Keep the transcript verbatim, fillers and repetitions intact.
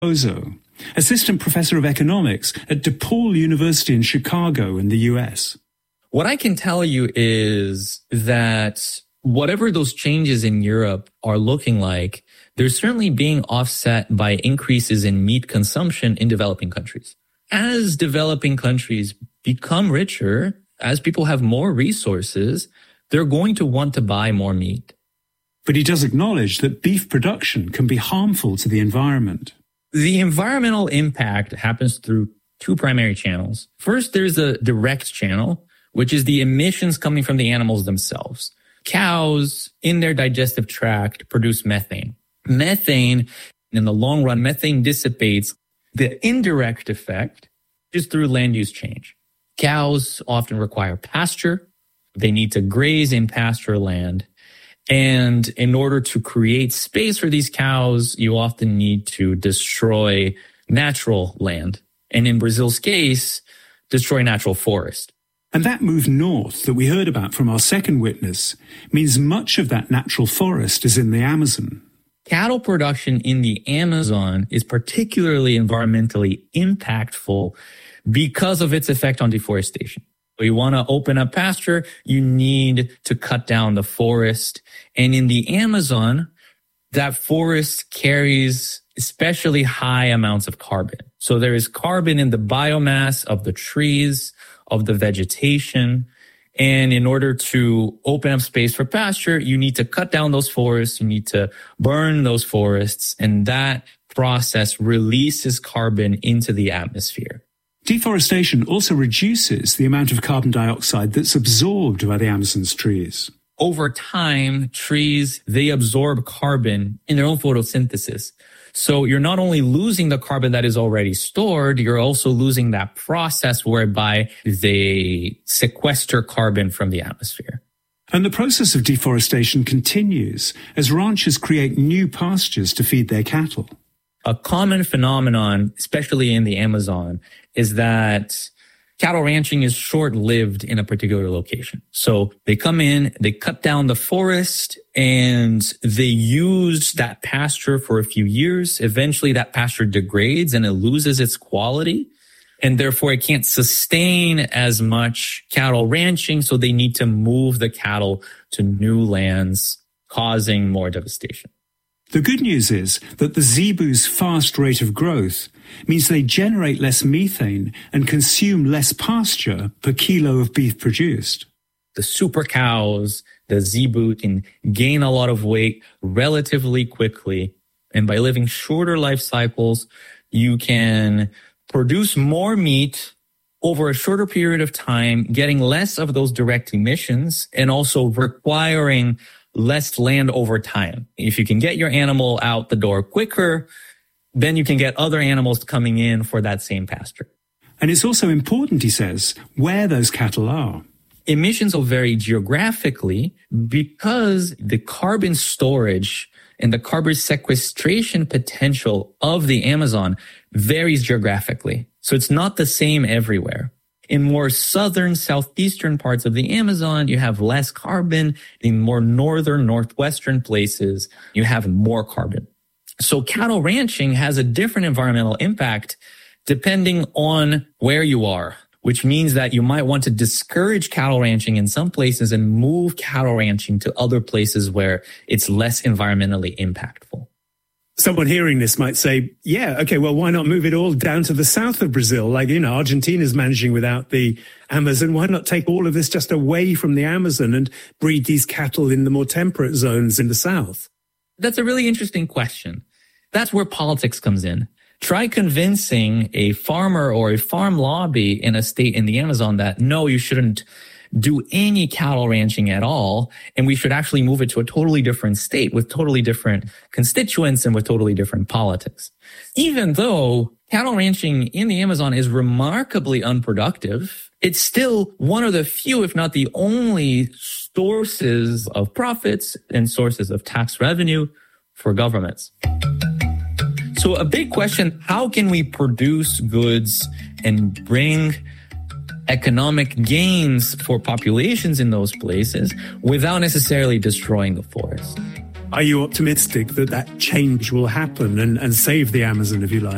Ozo, assistant professor of economics at DePaul University in Chicago in the U S. What I can tell you is that whatever those changes in Europe are looking like, they're certainly being offset by increases in meat consumption in developing countries. As developing countries become richer, as people have more resources, they're going to want to buy more meat. But he does acknowledge that beef production can be harmful to the environment. The environmental impact happens through two primary channels. First, there's a direct channel, which is the emissions coming from the animals themselves. Cows, in their digestive tract, produce methane. Methane, in the long run, methane dissipates. The indirect effect is through land use change. Cows often require pasture. They need to graze in pasture land. And in order to create space for these cows, you often need to destroy natural land. And in Brazil's case, destroy natural forest. And that move north that we heard about from our second witness means much of that natural forest is in the Amazon. Cattle production in the Amazon is particularly environmentally impactful because of its effect on deforestation. You want to open up pasture, you need to cut down the forest. And in the Amazon, that forest carries especially high amounts of carbon. So there is carbon in the biomass of the trees, of the vegetation. And in order to open up space for pasture, you need to cut down those forests, you need to burn those forests, and that process releases carbon into the atmosphere. Deforestation also reduces the amount of carbon dioxide that's absorbed by the Amazon's trees. Over time, trees, they absorb carbon in their own photosynthesis. So you're not only losing the carbon that is already stored, you're also losing that process whereby they sequester carbon from the atmosphere. And the process of deforestation continues as ranchers create new pastures to feed their cattle. A common phenomenon, especially in the Amazon, is that cattle ranching is short-lived in a particular location. So they come in, they cut down the forest, and they use that pasture for a few years. Eventually, that pasture degrades and it loses its quality. And therefore, it can't sustain as much cattle ranching. So they need to move the cattle to new lands, causing more devastation. The good news is that the zebu's fast rate of growth means they generate less methane and consume less pasture per kilo of beef produced. The super cows, the zebu, can gain a lot of weight relatively quickly. And by living shorter life cycles, you can produce more meat over a shorter period of time, getting less of those direct emissions and also requiring less land over time. If you can get your animal out the door quicker, then you can get other animals coming in for that same pasture. And it's also important, he says, where those cattle are. Emissions will vary geographically because the carbon storage and the carbon sequestration potential of the Amazon varies geographically. So it's not the same everywhere. In more southern, southeastern parts of the Amazon, you have less carbon. In more northern, northwestern places, you have more carbon. So cattle ranching has a different environmental impact depending on where you are, which means that you might want to discourage cattle ranching in some places and move cattle ranching to other places where it's less environmentally impactful. Someone hearing this might say, yeah, okay, well, why not move it all down to the south of Brazil? Like, you know, Argentina's managing without the Amazon. Why not take all of this just away from the Amazon and breed these cattle in the more temperate zones in the south? That's a really interesting question. That's where politics comes in. Try convincing a farmer or a farm lobby in a state in the Amazon that, no, you shouldn't do any cattle ranching at all, and we should actually move it to a totally different state with totally different constituents and with totally different politics. Even though cattle ranching in the Amazon is remarkably unproductive, it's still one of the few, if not the only, sources of profits and sources of tax revenue for governments. So a big question, how can we produce goods and bring economic gains for populations in those places without necessarily destroying the forest? Are you optimistic that that change will happen and, and save the Amazon, if you like?